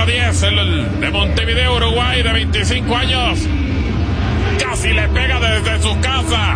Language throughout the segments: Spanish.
número 10, el de Montevideo, Uruguay, de 25 años. Casi le pega desde su casa.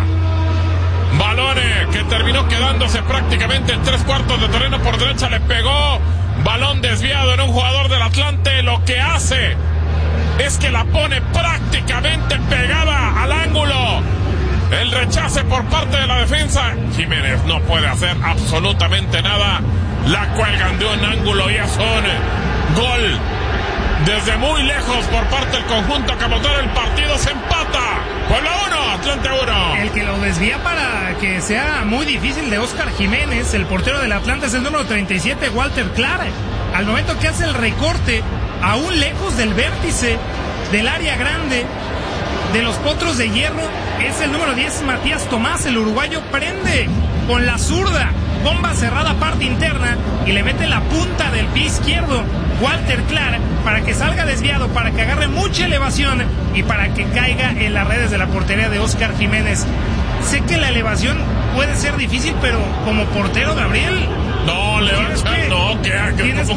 Balón que terminó quedándose prácticamente en 3/4 de terreno por derecha. Le pegó. Balón desviado en un jugador del Atlante. Lo que hace es que la pone prácticamente pegada al ángulo. El rechace por parte de la defensa. Jiménez no puede hacer absolutamente nada. La cuelgan de un ángulo y es un gol desde muy lejos por parte del conjunto que votó el partido. Se empata. Puebla 1, Atlante 1. El que lo desvía para que sea muy difícil de Óscar Jiménez, el portero del Atlante, es el número 37, Walter Clark. Al momento que hace el recorte, aún lejos del vértice del área grande de los Potros de Hierro, es el número 10, Matías Tomás. El uruguayo prende con la zurda, bomba cerrada parte interna, y le mete la punta del pie izquierdo Walter Clark para que salga desviado, para que agarre mucha elevación y para que caiga en las redes de la portería de Óscar Jiménez. Sé que la elevación puede ser difícil, pero como portero, Gabriel, no, León, no, tienes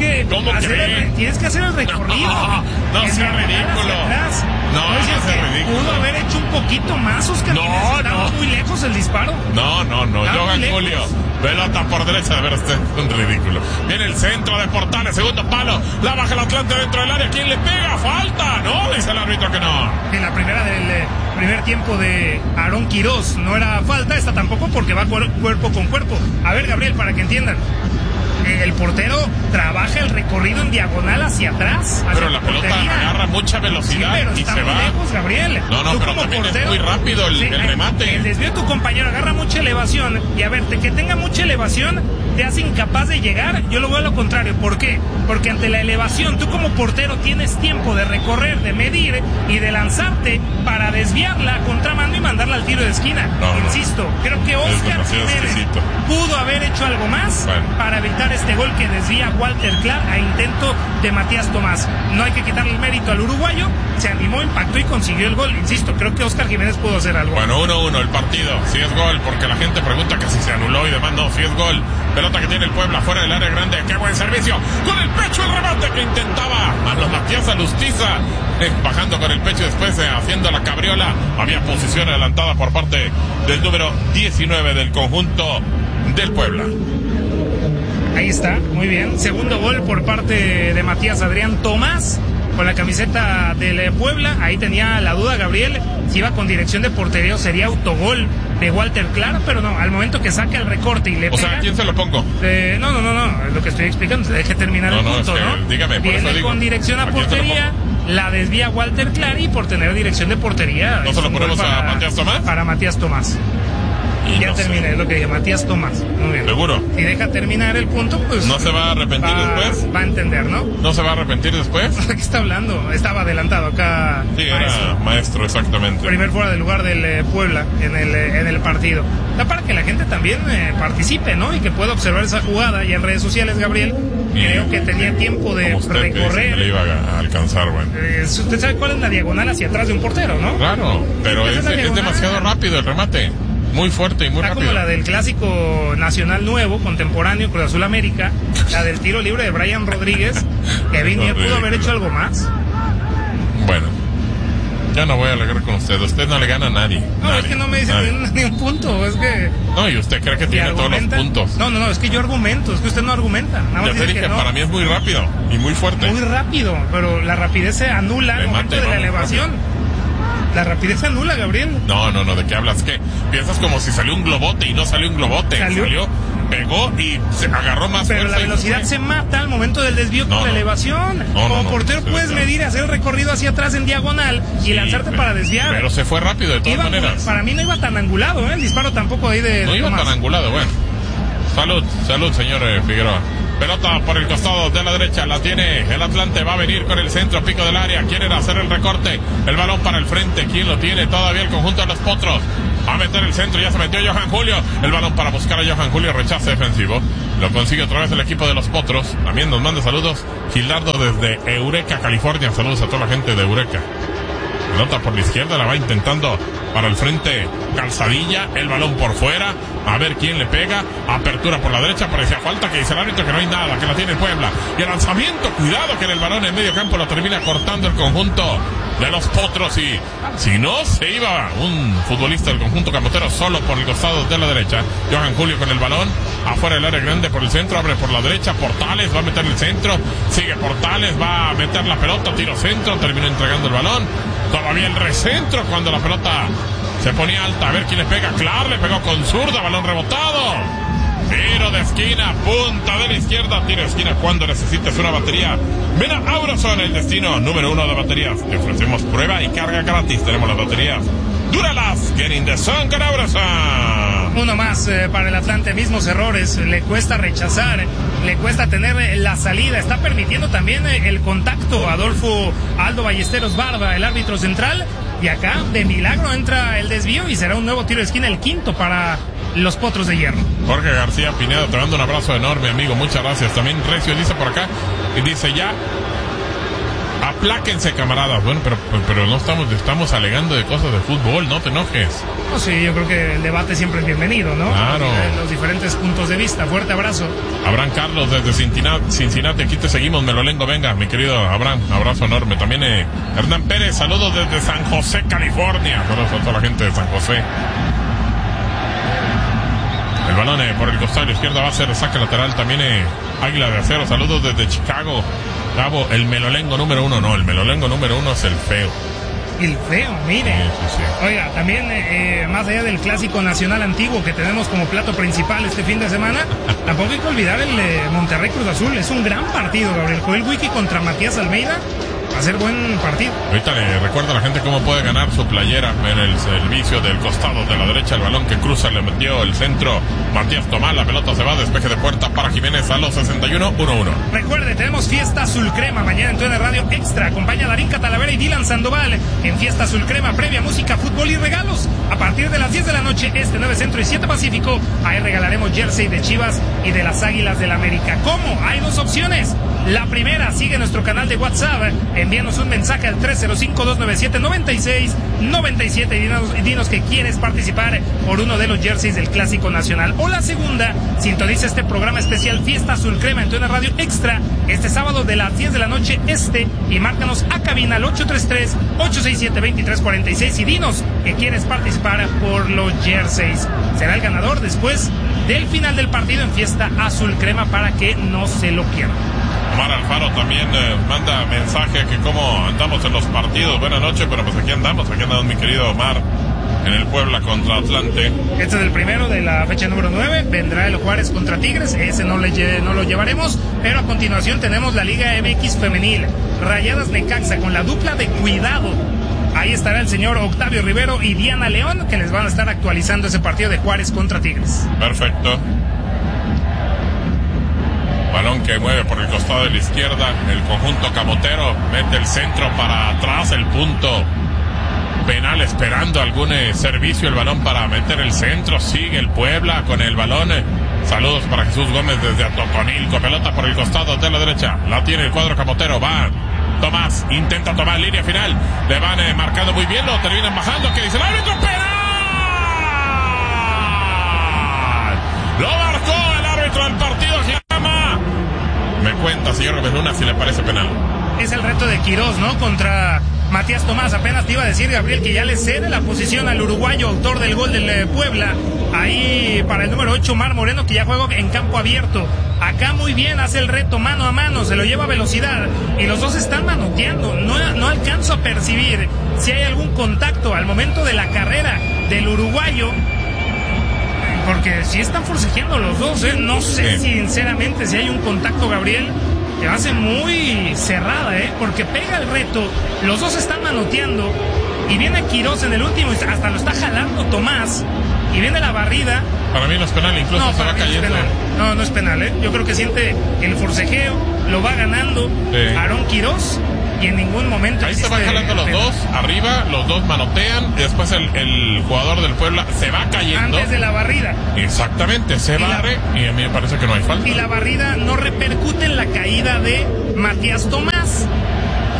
que hacer el recorrido. No sea ridículo. No sea ridículo. Pudo haber hecho un poquito más, Óscar Jiménez. Estaba muy lejos el disparo. No. Johan Julio. Pelota por derecha, de ver, este es un ridículo. Viene el centro de Portales, segundo palo. La baja el Atlante dentro del área. ¿Quién le pega? ¡Falta! No, dice el árbitro que no. En la primera del primer tiempo de Aarón Quirós no era falta, esta tampoco, porque va cuerpo con cuerpo. A ver, Gabriel, para que entiendan. El portero trabaja el recorrido en diagonal hacia atrás. Pero la pelota agarra mucha velocidad, sí, pero y está se muy va lejos, Gabriel. No, tú pero también portero, es muy rápido el remate. El desvío de tu compañero agarra mucha elevación, y a ver, que tenga mucha elevación te hace incapaz de llegar. Yo lo veo a lo contrario. ¿Por qué? Porque ante la elevación tú como portero tienes tiempo de recorrer, de medir y de lanzarte para desviarla a contramano y mandarla al tiro de esquina. Insisto, creo que Óscar Jiménez pudo haber hecho algo más para evitar este gol que desvía Walter Clark a intento de Matías Tomás. No hay que quitarle el mérito al uruguayo, se animó, impactó y consiguió el gol. Insisto, creo que Óscar Jiménez pudo hacer algo. Bueno, 1-1 el partido. Si es gol, porque la gente pregunta que si se anuló y demás. No, si es gol. Pelota que tiene el Puebla fuera del área grande. ¡Qué buen servicio! Con el pecho el remate que intentaba a los Matías Alustiza. Bajando con el pecho y después haciendo la cabriola. Había posición adelantada por parte del número 19 del conjunto del Puebla. Ahí está, muy bien. Segundo gol por parte de Matías Adrián Tomás con la camiseta del Puebla. Ahí tenía la duda Gabriel si iba con dirección de portería o sería autogol de Walter Clark, pero no, al momento que saca el recorte y le pega. O sea, ¿a quién se lo pongo? No, es lo que estoy explicando, deje terminar el punto, ¿no? Dígame, por viene eso digo, con dirección a portería, la desvía Walter Clark y por tener dirección de portería. ¿No se lo ponemos a Matías Tomás? Para Matías Tomás. Y ya no terminé, es lo que dije, Matías Tomás. Muy bien. ¿Seguro? Si deja terminar el punto, pues... ¿No se va a arrepentir después? Va a entender, ¿no? ¿No se va a arrepentir después? ¿De qué está hablando? Estaba adelantado acá. Sí, era maestro, exactamente. Primer fuera de lugar del Puebla en el partido. Para que la gente también participe, ¿no? Y que pueda observar esa jugada. Y en redes sociales, Gabriel, creo que tenía tiempo de recorrer. Le iba a alcanzar, bueno. Usted sabe cuál es la diagonal hacia atrás de un portero, ¿no? Claro, pero es demasiado rápido el remate. Muy fuerte y muy rápido. Como la del clásico nacional nuevo, contemporáneo, Cruz Azul América, la del tiro libre de Brian Rodríguez. Kevin Nier pudo haber hecho algo más. Bueno, ya no voy a alegar con usted. Usted no le gana a nadie. No, es que no me dice ni un punto. Es que... No, y usted cree que tiene todos los puntos. No, es que yo argumento. Es que usted no argumenta. Nada más ya te dije, para mí es muy rápido y muy fuerte. Muy rápido, pero la rapidez se anula al momento de la elevación. La rapidez se anula, Gabriel. No, ¿de qué hablas? ¿Qué? Piensas como si salió un globote y no salió un globote. Salió, pegó y se agarró más fuerza. Pero la velocidad se mata al momento del desvío con la elevación. Como portero puedes medir, hacer el recorrido hacia atrás en diagonal y lanzarte para desviar. Pero se fue rápido de todas maneras. Para mí no iba tan angulado, el disparo tampoco ahí de... No iba tan angulado, bueno. Salud, señor Figueroa. Pelota por el costado de la derecha, la tiene el Atlante, va a venir con el centro, pico del área, quieren hacer el recorte, el balón para el frente, ¿quién lo tiene? Todavía el conjunto de los Potros, va a meter el centro, ya se metió Johan Julio, el balón para buscar a Johan Julio, rechace defensivo, lo consigue otra vez el equipo de los Potros, también nos manda saludos Gilardo desde Eureka, California, saludos a toda la gente de Eureka. Pelota por la izquierda, la va intentando para el frente Calzadilla, el balón por fuera, a ver quién le pega, apertura por la derecha, parecía falta, que dice el árbitro que no hay nada, que la tiene Puebla, y el lanzamiento, cuidado que en el balón en medio campo lo termina cortando el conjunto de los Potros, y si no se iba un futbolista del conjunto camotero solo por el costado de la derecha. Johan Julio con el balón afuera del área grande por el centro, abre por la derecha, Portales va a meter el centro, sigue Portales, va a meter la pelota, tiro centro, terminó entregando el balón, todavía el recentro cuando la pelota se ponía alta, a ver quién le pega. Clar le pegó con zurda, balón rebotado, tiro de esquina, punta de la izquierda, tiro de esquina cuando necesites una batería. Ven a Auroson, el destino número 1 de baterías. Te ofrecemos prueba y carga gratis. Tenemos las baterías Duralas, Get in the Sun con Auroson. Uno más para el Atlante, mismos errores, le cuesta rechazar, le cuesta tener la salida, está permitiendo también el contacto. Adolfo Aldo Ballesteros Barba, el árbitro central, y acá de milagro entra el desvío y será un nuevo tiro de esquina, el quinto para los Potros de Hierro. Jorge García Pineda, te mando un abrazo enorme, amigo, muchas gracias. También Recio dice por acá, y dice ya, apláquense, camaradas. Bueno, pero no estamos alegando de cosas de fútbol, no te enojes. No, sí, yo creo que el debate siempre es bienvenido, ¿no? Claro. Los diferentes puntos de vista. Fuerte abrazo. Abraham Carlos desde Cincinnati, aquí te seguimos, Melolengo, venga, mi querido Abraham, abrazo enorme. También Hernán Pérez, saludos desde San José, California. Saludos a toda la gente de San José. El balón por el costado izquierdo va a ser saque lateral. También Águila de Acero, saludos desde Chicago. Gabo, el Melolengo número 1, no, el Melolengo número 1 es el feo. El feo, mire. Sí. Oiga, también más allá del clásico nacional antiguo que tenemos como plato principal este fin de semana, tampoco hay que olvidar el Monterrey Cruz Azul. Es un gran partido, Gabriel. Joel Wiki contra Matías Almeida. Va a ser buen partido. Ahorita le recuerdo a la gente cómo puede ganar su playera en el servicio del costado de la derecha. El balón que cruza le metió el centro Matías Tomás. La pelota se va, despeje de puerta para Jiménez a los 61, 1-1. Recuerde, tenemos Fiesta Azul Crema mañana en TUDN Radio Extra. Acompaña a Darín Catalavera y Dylan Sandoval en Fiesta Azul Crema, previa música, fútbol y regalos. A partir de las 10 de la noche, 9 Centro y 7 Pacífico, ahí regalaremos jersey de Chivas y de las Águilas del América. ¿Cómo? Hay dos opciones. La primera, sigue nuestro canal de WhatsApp, envíanos un mensaje al 305-297-9697 y dinos que quieres participar por uno de los jerseys del Clásico Nacional. O la segunda, sintoniza este programa especial Fiesta Azul Crema en TUDN Radio Extra este sábado de las 10 de la noche y márcanos a cabina al 833-867-2346 y dinos que quieres participar por los jerseys. Será el ganador después del final del partido en Fiesta Azul Crema para que no se lo pierdan. Omar Alfaro también manda mensaje que cómo andamos en los partidos. Buenas noches, pero pues aquí andamos mi querido Omar, en el Puebla contra Atlante. Este es el primero de la fecha número 9, vendrá el Juárez contra Tigres, ese no lo llevaremos, pero a continuación tenemos la Liga MX Femenil, Rayadas Necaxa con la dupla de Cuidado. Ahí estará el señor Octavio Rivero y Diana León, que les van a estar actualizando ese partido de Juárez contra Tigres. Perfecto. Balón que mueve por el costado de la izquierda, el conjunto camotero mete el centro para atrás, el punto penal esperando algún servicio, el balón para meter el centro, sigue el Puebla con el balón. Saludos para Jesús Gómez desde Atotonilco, pelota por el costado de la derecha, la tiene el cuadro camotero, va Tomás, intenta tomar línea final, le van marcando muy bien, lo terminan bajando, que dice el árbitro, penal, lo marcó el árbitro del partido. Me cuenta, señor Gómez Luna, si le parece penal. Es el reto de Quirós, ¿no? Contra Matías Tomás. Apenas te iba a decir, Gabriel, que ya le cede la posición al uruguayo, autor del gol del Puebla. Ahí para el número 8, Mar Moreno, que ya juega en campo abierto. Acá muy bien, hace el reto mano a mano, se lo lleva a velocidad. Y los dos están manoteando. No alcanzo a percibir si hay algún contacto al momento de la carrera del uruguayo. Porque si están forcejeando los dos, no sé sinceramente si hay un contacto, Gabriel, que hace muy cerrada, porque pega el reto, los dos están manoteando, y viene Quirós en el último, hasta lo está jalando Tomás, y viene la barrida. Para mí no es penal, incluso se va cayendo. No es penal, yo creo que siente el forcejeo, lo va ganando Aarón Quirós, y en ningún momento ahí se van jalando los dos, arriba, los dos manotean, y después el jugador del Puebla se va cayendo. Antes de la barrida. Exactamente, se barre, y a mí me parece que no hay falta. Y la barrida no repercute en la caída de Matías Tomás,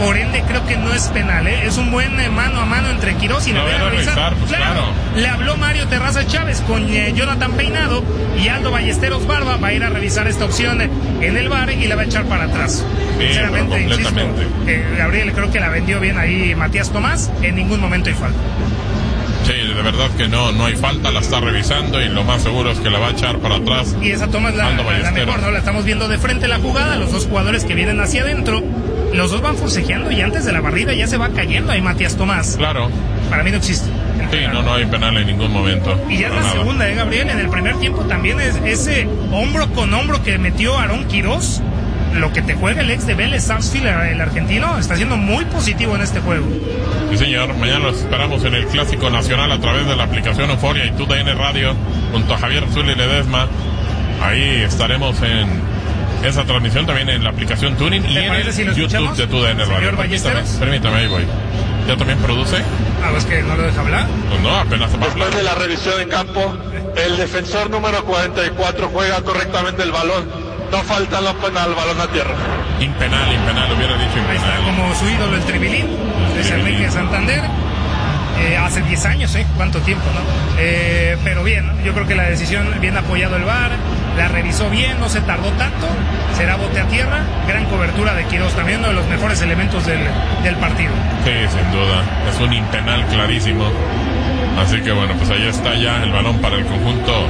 por ende creo que no es penal, ¿eh? Es un buen mano a mano entre Quirós y la voy a revisar. Pues claro. Le habló Mario Terraza Chávez con Jonathan Peinado y Aldo Ballesteros Barba va a ir a revisar esta opción en el VAR y la va a echar para atrás. Sí, sinceramente, insisto, Gabriel, creo que la vendió bien ahí Matías Tomás, en ningún momento hay falta. Sí, de verdad que no hay falta, la está revisando y lo más seguro es que la va a echar para atrás. Y esa toma es la mejor, ¿no? La estamos viendo de frente la jugada, los dos jugadores que vienen hacia adentro, los dos van forcejeando y antes de la barrida ya se va cayendo ahí Matías Tomás. Claro. Para mí no existe. Sí, no hay penal en ningún momento. Y ya es la segunda, Gabriel, en el primer tiempo también es ese hombro con hombro que metió Aarón Quirós. Lo que te juega el ex de Vélez, Sarsfield, el argentino, está siendo muy positivo en este juego. Sí, señor. Mañana los esperamos en el Clásico Nacional a través de la aplicación Euforia y TUDN Radio, junto a Javier Zuli Ledesma. Ahí estaremos en esa transmisión también en la aplicación Tuning y en el YouTube de TUDN Radio. Permítame, ahí voy. ¿Ya también produce? Es que no lo deja hablar. Pues no, apenas se va a hablar. Después de la revisión en campo, el defensor número 44 juega correctamente el balón. No falta la penal, balón a tierra. Impenal, hubiera dicho impenal. Ahí está, como su ídolo el Tribilín, es Enrique Santander. Hace 10 años, ¿cuánto tiempo, no? Pero bien, ¿no? Yo creo que la decisión, bien apoyado el VAR, la revisó bien, no se tardó tanto, será bote a tierra, gran cobertura de Quirós, también uno de los mejores elementos del partido. Sí, sin duda, es un impenal clarísimo. Así que bueno, pues ahí está ya el balón para el conjunto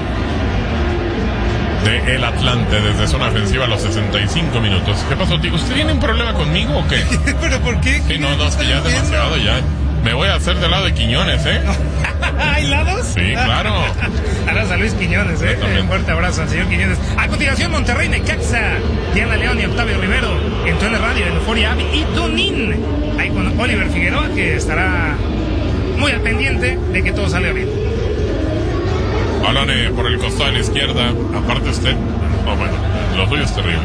de el Atlante desde zona ofensiva a los 65 minutos. ¿Qué pasó, tío? ¿Usted tiene un problema conmigo o qué? ¿Pero por qué? Sí, no, es que ya es demasiado, ya. Me voy a hacer del lado de Quiñones, ¿eh? ¿Hay lados? Sí, claro. Abrazo a Luis Quiñones, Un fuerte abrazo al señor Quiñones. A continuación, Monterrey, Necaxa, Diana León y Octavio Rivero, en TUDN Radio, en Euforia Avi y Tunin. Ahí con Oliver Figueroa, que estará muy al pendiente de que todo salga bien. Balón por el costado de la izquierda. Aparte usted, bueno, lo suyo es terrible.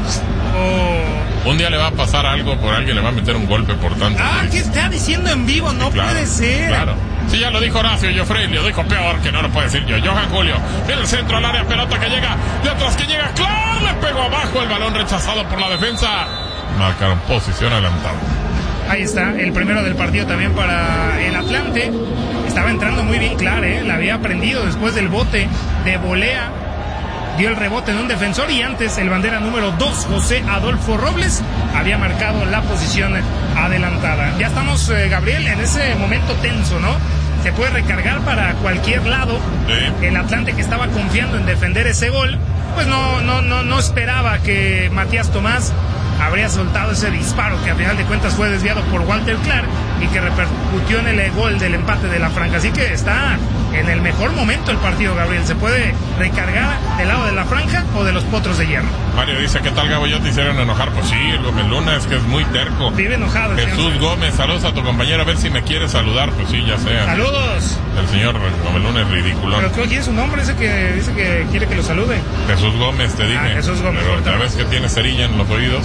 Un día le va a pasar algo, por alguien le va a meter un golpe por tanto. ¿Qué está diciendo en vivo? No puede ser. Claro. Sí, ya lo dijo Horacio Joffrey, lo dijo peor, que no lo puede decir yo. Johan Julio, en el centro al área, pelota que llega, de atrás que llega, claro, le pegó abajo, el balón rechazado por la defensa. Marcaron posición adelantada. Ahí está, el primero del partido también para el Atlante. Estaba entrando muy bien Clar, la había aprendido después del bote de volea. Dio el rebote en un defensor y antes el bandera número 2, José Adolfo Robles, había marcado la posición adelantada. Ya estamos, Gabriel, en ese momento tenso, ¿no? Se puede recargar para cualquier lado. Sí. El Atlante, que estaba confiando en defender ese gol, pues no esperaba que Matías Tomás habría soltado ese disparo que a final de cuentas fue desviado por Walter Clark y que repercutió en el gol del empate de la Franja. Así que está en el mejor momento el partido, Gabriel. Se puede recargar del lado de la Franja o de los Potros de Hierro. Mario dice, ¿qué tal, Gabo? ¿Ya te hicieron enojar? Pues sí, el Gómez Luna es que es muy terco. Vive enojado. Jesús Gómez, saludos a tu compañero, a ver si me quiere saludar. Pues sí, ya sea. ¡Saludos! El señor Gómez Luna es ridículo. Pero ¿quién es su nombre? Ese que dice que quiere que lo salude. Jesús Gómez, te dije. Jesús Gómez. Pero otra vez que tiene cerilla en los oídos.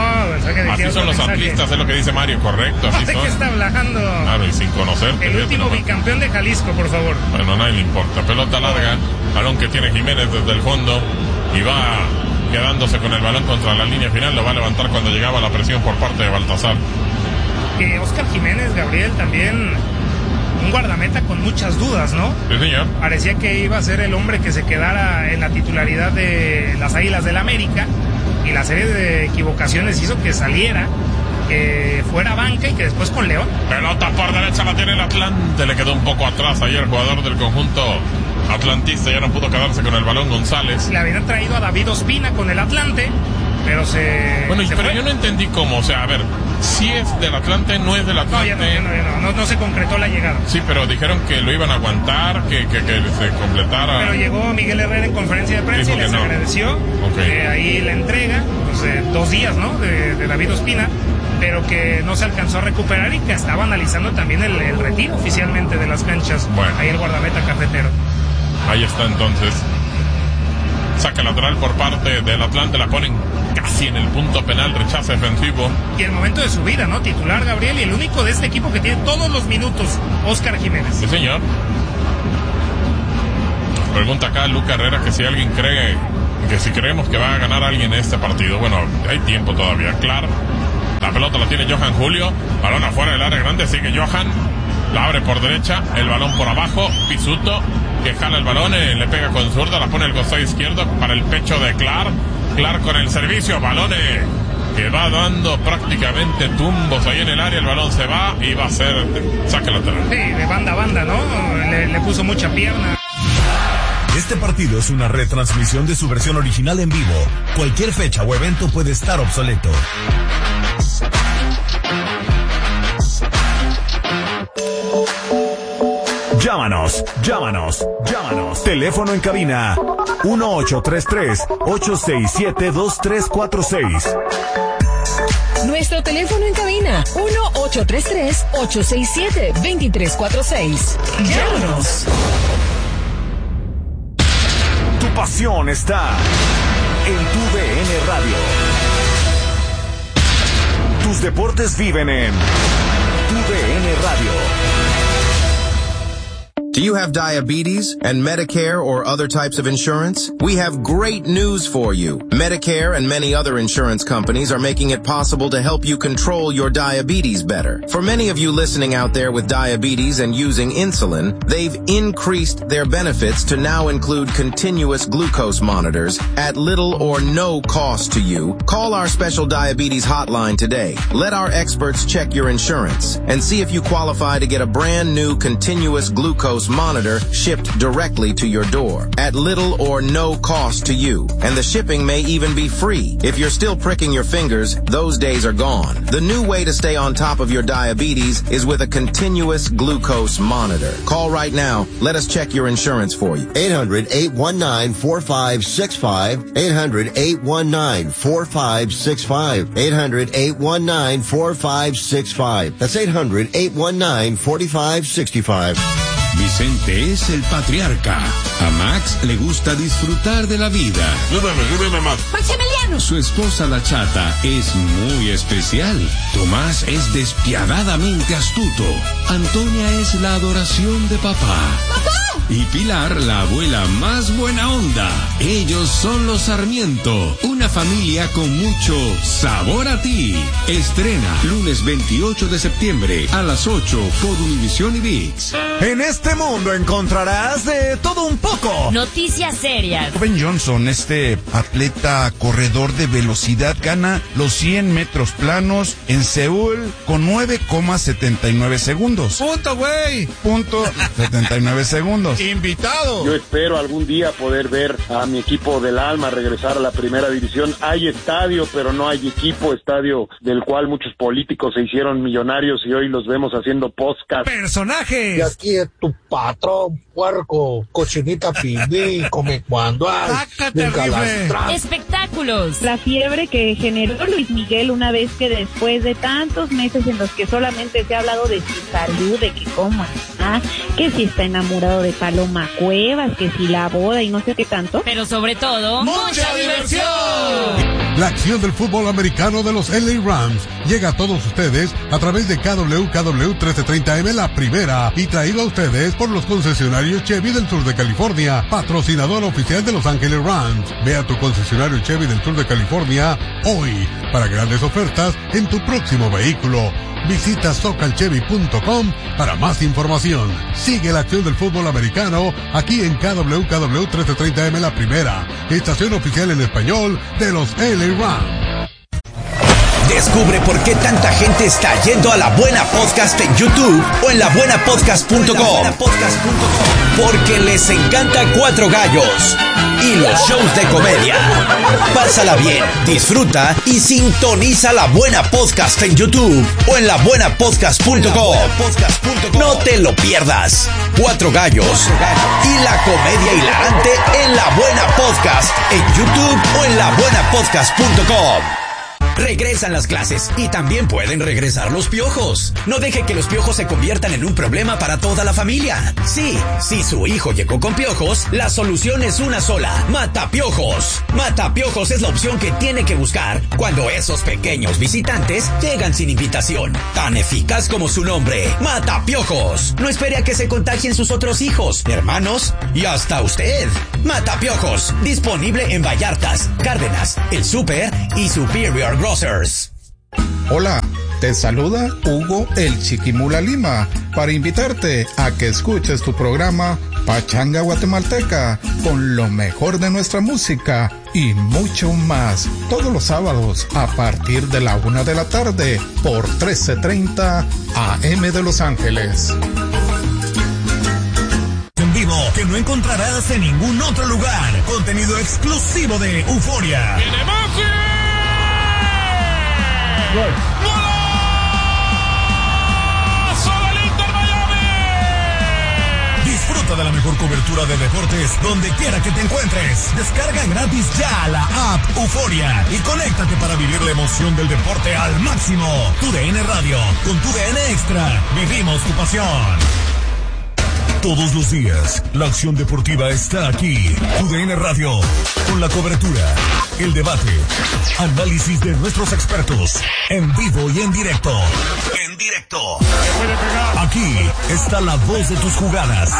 Así son los atlistas, es lo que dice Mario, correcto. Así ¿De son. qué está hablando? Claro, y sin conocerte. El último bicampeón de Jalisco, por favor. Bueno, nadie le importa. Pelota larga, balón que tiene Jiménez desde el fondo y va quedándose con el balón contra la línea final. Lo va a levantar cuando llegaba la presión por parte de Baltasar. Óscar Jiménez, Gabriel, también un guardameta con muchas dudas, ¿no? Sí, señor. Parecía que iba a ser el hombre que se quedara en la titularidad de las Águilas del América, y la serie de equivocaciones hizo que saliera, que fuera banca y que después con León. Pelota por derecha, la tiene el Atlante, le quedó un poco atrás ayer el jugador del conjunto atlantista, ya no pudo quedarse con el balón González. Le habían traído a David Ospina con el Atlante, pero pero yo no entendí cómo, o sea, a ver, si es del Atlante, no es del Atlante. No se concretó la llegada. Sí, pero dijeron que lo iban a aguantar, que se completara. Pero llegó Miguel Herrera en conferencia de prensa y les agradeció ahí la entrega, 2 días, ¿no? De David Ospina, pero que no se alcanzó a recuperar y que estaba analizando también el retiro oficialmente de las canchas. Bueno. Ahí el guardameta cafetero. Ahí está entonces. Saca lateral por parte del Atlante, la ponen casi en el punto penal, rechazo defensivo. Y el momento de su vida, ¿no? Titular, Gabriel, y el único de este equipo que tiene todos los minutos, Óscar Jiménez. Sí, señor. Pregunta acá Luca Herrera que si alguien cree, que si creemos que va a ganar alguien en este partido. Bueno, hay tiempo todavía. Clar La pelota la tiene Johan Julio. Balón afuera del área grande. Sigue Johan. La abre por derecha. El balón por abajo. Pisuto, que jala el balón. Le pega con zurda. La pone el costado izquierdo para el pecho de Clark. Clark con el servicio. Balón que va dando prácticamente tumbos ahí en el área. El balón se va y va a ser saque lateral. Sí, de banda a banda, ¿no? Le puso mucha pierna. Este partido es una retransmisión de su versión original en vivo. Cualquier fecha o evento puede estar obsoleto. Llámanos. Teléfono en cabina 1833-867-2346. Nuestro teléfono en cabina 1833-867-2346. Llámanos. Tu pasión está en tu DN Radio. Tus deportes viven en tu DN Radio. Do you have diabetes and Medicare or other types of insurance? We have great news for you. Medicare and many other insurance companies are making it possible to help you control your diabetes better. For many of you listening out there with diabetes and using insulin, they've increased their benefits to now include continuous glucose monitors at little or no cost to you. Call our special diabetes hotline today. Let our experts check your insurance and see if you qualify to get a brand new continuous glucose monitor shipped directly to your door at little or no cost to you. And the shipping may even be free. If you're still pricking your fingers, those days are gone. The new way to stay on top of your diabetes is with a continuous glucose monitor. Call right now. Let us check your insurance for you. 800-819-4565. 800-819-4565. 800-819-4565. That's 800-819-4565. Vicente es el patriarca. A Max le gusta disfrutar de la vida. Dime, Max. Maximiliano. Su esposa la chata es muy especial. Tomás es despiadadamente astuto. Antonia es la adoración de papá. ¡Papá! Y Pilar, la abuela más buena onda. Ellos son los Sarmiento, una familia con mucho sabor a ti. Estrena lunes 28 de septiembre a las 8 por Univisión y ViX. En este mundo encontrarás de todo un poco. Noticias serias. Ben Johnson, este atleta corredor de velocidad, gana los 100 metros planos en Seúl con 9,79 segundos. ¡Punto, güey! Punto 79 segundos. ¡Invitado! Yo espero algún día poder ver a mi equipo del alma regresar a la primera división. Hay estadio, pero no hay equipo. Estadio del cual muchos políticos se hicieron millonarios y hoy los vemos haciendo podcast. ¡Personajes! Y aquí es tu patrón, puerco, cochinita pibí, come cuando hay. Espectáculos. La fiebre que generó Luis Miguel una vez que después de tantos meses en los que solamente se ha hablado de su salud, de que cómo está, que si está enamorado de Paloma Cuevas, que si la boda y no sé qué tanto. Pero sobre todo, ¡mucha diversión! La acción del fútbol americano de los LA Rams llega a todos ustedes a través de KWKW 1330M La Primera y traído a ustedes por los concesionarios Chevy del sur de California, patrocinador oficial de Los Ángeles Rams. Ve a tu concesionario Chevy del sur de California hoy para grandes ofertas en tu próximo vehículo. Visita socalchevy.com para más información. Sigue la acción del fútbol americano aquí en KWKW 1330M La Primera, estación oficial en español de los LA Rams. Descubre por qué tanta gente está yendo a La Buena Podcast en YouTube o en labuenapodcast.com. Porque les encanta Cuatro Gallos y los shows de comedia. Pásala bien, disfruta y sintoniza La Buena Podcast en YouTube o en labuenapodcast.com. No te lo pierdas. Cuatro Gallos y la comedia hilarante en La Buena Podcast en YouTube o en labuenapodcast.com. Regresan las clases y también pueden regresar los piojos. No deje que los piojos se conviertan en un problema para toda la familia. Sí, si su hijo llegó con piojos, la solución es una sola: Matapiojos. Matapiojos es la opción que tiene que buscar cuando esos pequeños visitantes llegan sin invitación. Tan eficaz como su nombre, Matapiojos. No espere a que se contagien sus otros hijos, hermanos y hasta usted. Matapiojos, disponible en Vallartas, Cárdenas, El Súper y Superior Grocers. Hola, te saluda Hugo el Chiquimula Lima para invitarte a que escuches tu programa Pachanga Guatemalteca con lo mejor de nuestra música y mucho más todos los sábados a partir de la 1 de la tarde por 1330 AM de Los Ángeles. En vivo que no encontrarás en ningún otro lugar. Contenido exclusivo de Euforia. ¡Viene Messi! Disfruta de la mejor cobertura de deportes donde quiera que te encuentres. Descarga gratis ya la app Euforia y conéctate para vivir la emoción del deporte al máximo. TUDN Radio, con TUDN Extra, vivimos tu pasión. Todos los días, la acción deportiva está aquí. TUDN Radio, con la cobertura, el debate, análisis de nuestros expertos, en vivo y en directo. En directo. Aquí está la voz de tus jugadas.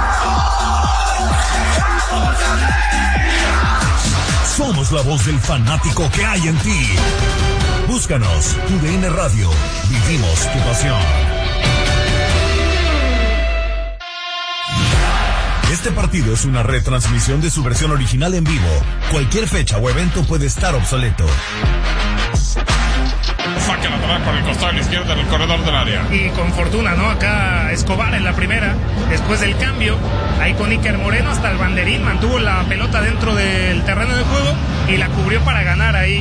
Somos la voz del fanático que hay en ti. Búscanos, TUDN Radio, vivimos tu pasión. Este partido es una retransmisión de su versión original en vivo. Cualquier fecha o evento puede estar obsoleto. Saque lateral por el costado de la izquierda en el corredor del área. Y con fortuna, ¿no? Acá Escobar en la primera, después del cambio, ahí con Iker Moreno hasta el banderín, mantuvo la pelota dentro del terreno de juego y la cubrió para ganar ahí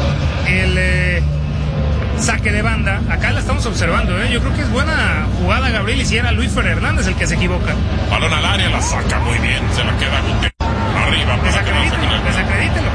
el saque de banda. Acá la estamos observando, ¿eh? Yo creo que es buena jugada, Gabriel, y si era Luis Fer Hernández el que se equivoca. Balón al área, la saca muy bien, se la queda arriba. Desacredítelo.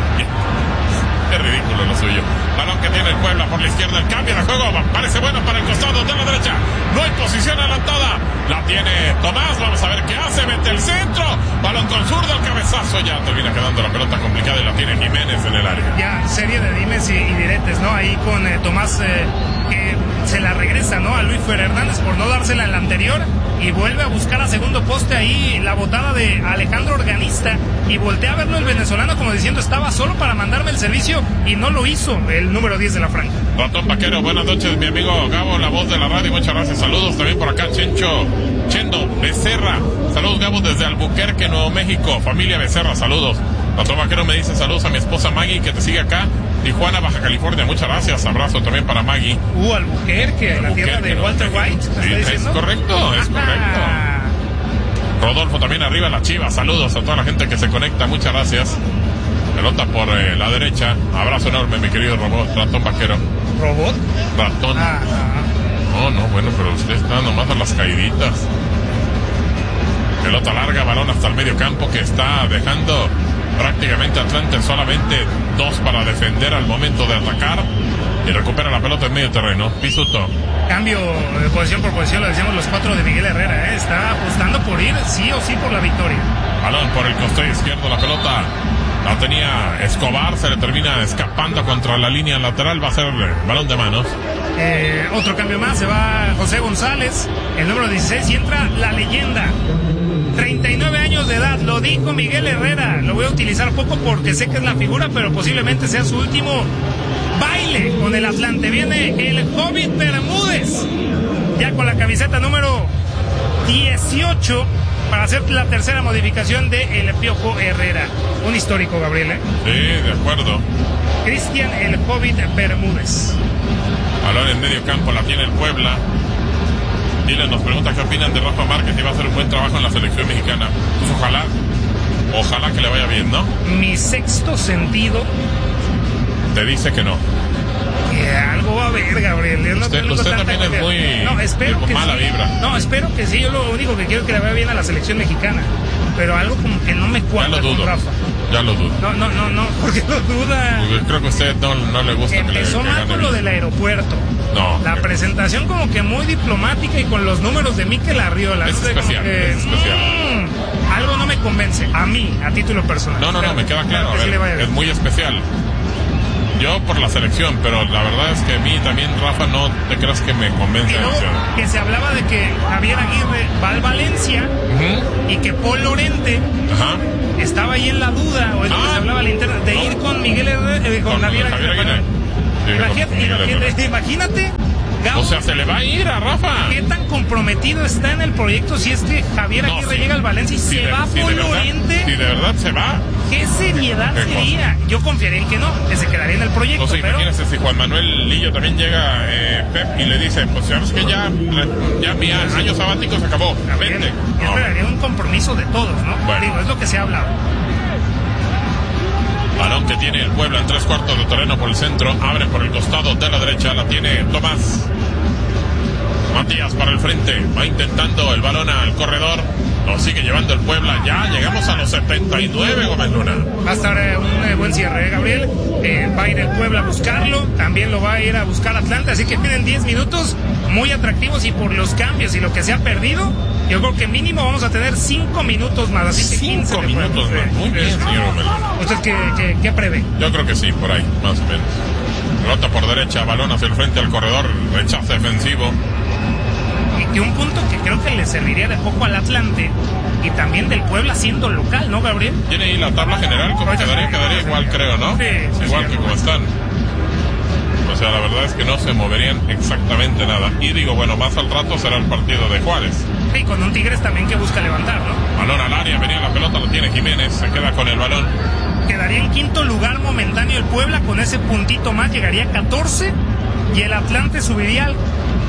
Es ridículo lo suyo. Balón que tiene el Puebla por la izquierda, el cambio de juego parece bueno para el costado de la derecha. No hay posición adelantada. La tiene Tomás, vamos a ver qué hace. Mete el centro. Balón con zurdo, el cabezazo. Ya termina quedando la pelota complicada y la tiene Jiménez en el área. Ya, serie de dimes y diretes, ¿no? Ahí con Tomás que se la regresa, ¿no? A Luis Fer Hernández por no dársela en la anterior y vuelve a buscar a segundo poste ahí la botada de Alejandro Organista y voltea a verlo el venezolano como diciendo estaba solo para mandarme el servicio y no lo hizo el número 10 de la franja. Ratón Vaquero, buenas noches, mi amigo Gabo, la voz de la radio, muchas gracias, saludos también por acá, Chendo Becerra, saludos Gabo desde Albuquerque, Nuevo México, familia Becerra, saludos. Ratón Vaquero me dice saludos a mi esposa Maggie que te sigue acá, Tijuana, Baja California, muchas gracias, abrazo también para Maggie. Albuquerque, la tierra de Walter White, sí, es correcto, es correcto. Rodolfo también arriba, la Chiva, saludos a toda la gente que se conecta, muchas gracias. Pelota por la derecha, abrazo enorme mi querido Ratón Vaquero. ¿Robot? Ratón. No, bueno, pero usted está nomás a las caíditas. Pelota larga, balón hasta el medio campo que está dejando prácticamente Atlante solamente 2 para defender al momento de atacar y recupera la pelota en medio terreno. Pisuto. Cambio de posición por posición, lo decíamos los 4 de Miguel Herrera, está apostando por ir sí o sí por la victoria. Balón por el costado izquierdo, la pelota la tenía Escobar, se le termina escapando contra la línea lateral, va a ser balón de manos. Otro cambio más, se va José González, el número 16, y entra la leyenda. 39 años de edad, lo dijo Miguel Herrera, lo voy a utilizar poco porque sé que es la figura, pero posiblemente sea su último baile con el Atlante. Viene el Hobbit Bermúdez, ya con la camiseta número 18, para hacer la tercera modificación de El Piojo Herrera. Un histórico, Gabriel, ¿eh? Sí, de acuerdo. Cristian el Hobbit Bermúdez. Balón en medio campo, la tiene el Puebla. Dylan nos pregunta qué opinan de Rafa Márquez y va a hacer un buen trabajo en la selección mexicana. Pues ojalá que le vaya bien, ¿no? Mi sexto sentido te dice que no. Algo va a haber, Gabriel. Usted también es muy espero que mala sí. vibra. No, espero que sí. Yo lo único que quiero es que le vaya bien a la selección mexicana. Pero algo como que no me cuadra con Rafa. Ya lo dudo. No, ¿por qué lo duda? Porque creo que a usted no le gusta. Empezó mal con lo del aeropuerto. No. La presentación como que muy diplomática y con los números de Mikel Arriola. Es especial, es especial. Algo no me convence, a mí, a título personal. No, me queda claro. A ver, sí es muy especial. Yo por la selección, pero la verdad es que a mí también, Rafa, no te creas que me convence. Y luego, que se hablaba de que Javier Aguirre va al Valencia y que Paul Lorente estaba ahí en la duda, o es lo que se hablaba a la interna, de ir con Miguel Herrera, con Javier Aguirre. Imagínate, Gabo, o sea, se le va a ir a Rafa. ¿Qué tan comprometido está en el proyecto si es que Javier Aguirre llega al Valencia y se va por Llorente? Si de verdad se va. ¿Qué seriedad sería? Yo confiaría en que no, que se quedaría en el proyecto. O sea, pero... imagínese si Juan Manuel Lillo también llega, Pep, y le dice, pues sabes que ya mi año sabático se acabó. Vente. Yo esperaría un compromiso de todos, ¿no? Bueno. Digo, es lo que se ha hablado. Balón que tiene el Puebla en 3/4 de terreno por el centro. Abre por el costado de la derecha. La tiene Tomás. Matías para el frente. Va intentando el balón al corredor. Lo sigue llevando el Puebla. Ya llegamos a los 79, Gómez Luna. Va a estar un buen cierre, Gabriel. Va a ir el Puebla a buscarlo. También lo va a ir a buscar Atlanta. Así que tienen 10 minutos muy atractivos. Y por los cambios y lo que se ha perdido, yo creo que mínimo vamos a tener 5 minutos más. Así que 15 minutos más. Muy bien, señor Gómez Luna. ¿Usted qué prevé? Yo creo que sí, por ahí, más o menos. Pelota por derecha, balón hacia el frente al corredor. Rechazo defensivo. Y un punto que creo que le serviría de poco al Atlante y también del Puebla siendo local, ¿no, Gabriel? Tiene ahí la tabla general, como quedaría igual, creo, ¿no? Sí, igual que como están. O sea, la verdad es que no se moverían exactamente nada. Y digo, bueno, más al rato será el partido de Juárez. Sí, con un Tigres también que busca levantar, ¿no? Balón al área, venía la pelota, lo tiene Jiménez, se queda con el balón. Quedaría en quinto lugar momentáneo el Puebla, con ese puntito más llegaría a 14 y el Atlante subiría al